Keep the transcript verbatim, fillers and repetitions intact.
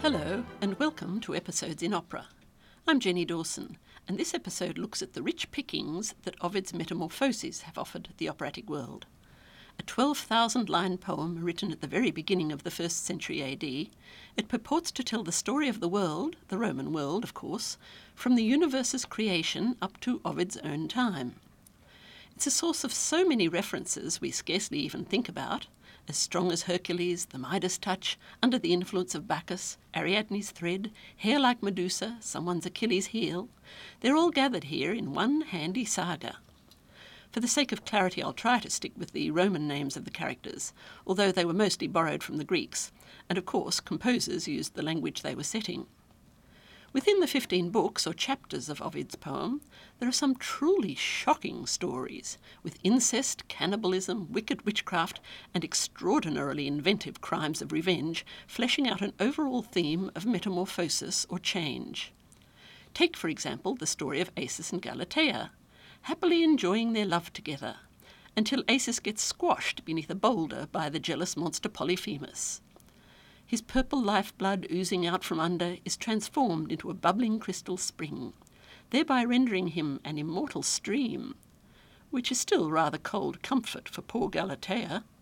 Hello and welcome to Episodes in Opera. I'm Jenny Dawson, and this episode looks at the rich pickings that Ovid's Metamorphoses have offered the operatic world. A twelve thousand line poem written at the very beginning of the first century A D, it purports to tell the story of the world, the Roman world of course, from the universe's creation up to Ovid's own time. It's a source of so many references we scarcely even think about, as strong as Hercules, the Midas touch, under the influence of Bacchus, Ariadne's thread, hair like Medusa, someone's Achilles heel. They're all gathered here in one handy saga. For the sake of clarity, I'll try to stick with the Roman names of the characters, although they were mostly borrowed from the Greeks, and of course composers used the language they were setting. Within the fifteen books or chapters of Ovid's poem, there are some truly shocking stories, with incest, cannibalism, wicked witchcraft, and extraordinarily inventive crimes of revenge, fleshing out an overall theme of metamorphosis or change. Take, for example, the story of Acis and Galatea, happily enjoying their love together, until Acis gets squashed beneath a boulder by the jealous monster Polyphemus. His purple lifeblood oozing out from under is transformed into a bubbling crystal spring, thereby rendering him an immortal stream, which is still rather cold comfort for poor Galatea.